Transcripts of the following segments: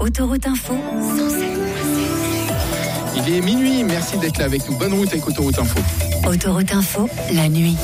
Autoroute Info, 107. Il est minuit, merci d'être là avec nous. Bonne route avec Autoroute Info. Autoroute Info, la nuit.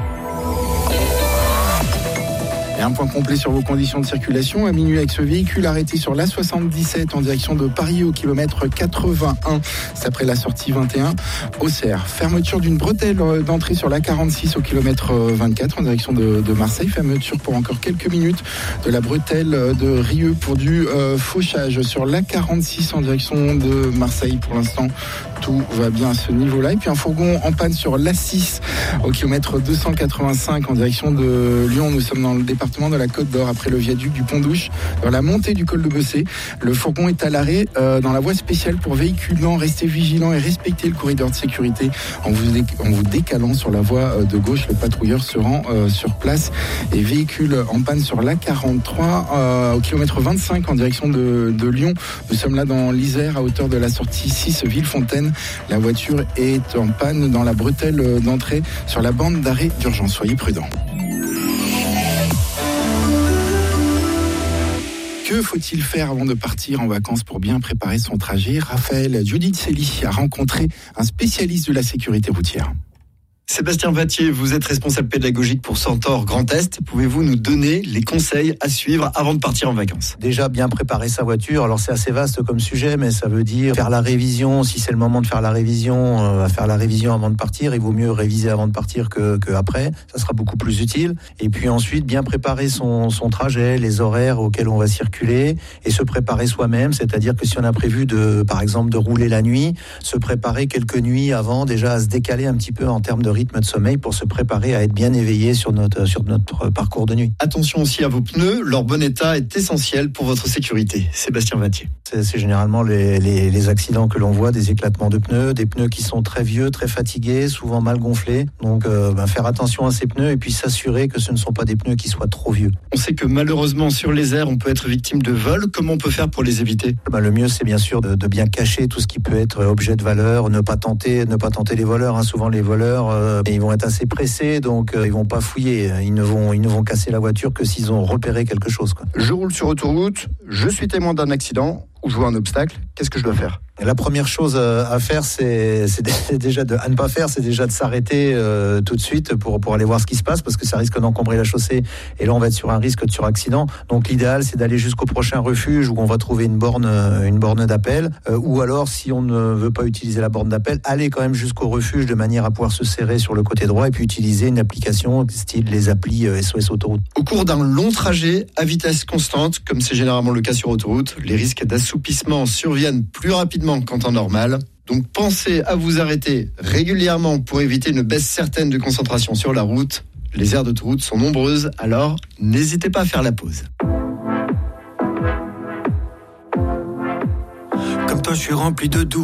Et un point complet sur vos conditions de circulation. À minuit avec ce véhicule arrêté sur l'A77 en direction de Paris au kilomètre 81. C'est après la sortie 21 Auxerre. Fermeture d'une bretelle d'entrée sur l'A46 au kilomètre 24 en direction de Marseille. Fermeture pour encore quelques minutes de la bretelle de Rieux pour du fauchage sur l'A46 en direction de Marseille. Pour l'instant, tout va bien à ce niveau-là. Et puis un fourgon en panne sur l'A6 au kilomètre 285 en direction de Lyon. Nous sommes dans le département de la Côte d'Or après le viaduc du Pont-d'Ouche dans la montée du col de Bessé. Le fourgon est à l'arrêt dans la voie spéciale pour véhicules lents. Restez vigilants et respectez le corridor de sécurité en vous décalant sur la voie de gauche. Le patrouilleur se rend sur place. Et véhicules en panne sur l'A43 au kilomètre 25 en direction de Lyon. Nous sommes là dans l'Isère à hauteur de la sortie 6 Villefontaine. La voiture est en panne dans la bretelle d'entrée sur la bande d'arrêt d'urgence. Soyez prudents. Que faut-il faire avant de partir en vacances pour bien préparer son trajet ? Raphaël Giudicelli a rencontré un spécialiste de la sécurité routière. Sébastien Vattier, vous êtes responsable pédagogique pour Centaure Grand Est. Pouvez-vous nous donner les conseils à suivre avant de partir en vacances ? Déjà bien préparer sa voiture. Alors c'est assez vaste comme sujet, mais ça veut dire faire la révision. Si c'est le moment de faire la révision, faire la révision avant de partir. Il vaut mieux réviser avant de partir que après. Ça sera beaucoup plus utile. Et puis ensuite bien préparer son trajet, les horaires auxquels on va circuler et se préparer soi-même. C'est-à-dire que si on a prévu par exemple de rouler la nuit, se préparer quelques nuits avant déjà à se décaler un petit peu en termes de rythme de sommeil pour se préparer à être bien éveillé sur notre parcours de nuit. Attention aussi à vos pneus, leur bon état est essentiel pour votre sécurité. Sébastien Vattier. C'est généralement les accidents que l'on voit, des éclatements de pneus, des pneus qui sont très vieux, très fatigués, souvent mal gonflés. Donc faire attention à ces pneus et puis s'assurer que ce ne sont pas des pneus qui soient trop vieux. On sait que malheureusement sur les aires, on peut être victime de vols. Comment on peut faire pour les éviter ? Le mieux c'est bien sûr de bien cacher tout ce qui peut être objet de valeur, ne pas tenter les voleurs. Souvent les voleurs ils vont être assez pressés, donc ils vont pas fouiller. Ils ne vont casser la voiture que s'ils ont repéré quelque chose. Je roule sur autoroute, je suis témoin d'un accident ou je vois un obstacle. Qu'est-ce que je dois faire ? La première chose à faire, c'est déjà à ne pas faire, c'est déjà de s'arrêter tout de suite pour aller voir ce qui se passe, parce que ça risque d'encombrer la chaussée. Et là, on va être sur un risque de suraccident. Donc, l'idéal, c'est d'aller jusqu'au prochain refuge où on va trouver une borne d'appel. Ou alors, si on ne veut pas utiliser la borne d'appel, aller quand même jusqu'au refuge de manière à pouvoir se serrer sur le côté droit et puis utiliser une application style les applis SOS Autoroute. Au cours d'un long trajet à vitesse constante, comme c'est généralement le cas sur autoroute, les risques d'assoupissement surviennent plus rapidement qu'en temps normal. Donc pensez à vous arrêter régulièrement pour éviter une baisse certaine de concentration sur la route. Les aires d'autoroute sont nombreuses, alors n'hésitez pas à faire la pause. Comme toi, je suis rempli de doutes.